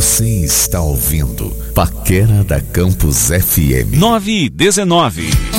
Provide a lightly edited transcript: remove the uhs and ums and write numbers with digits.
Você está ouvindo Paquera da Campus FM. 9:19.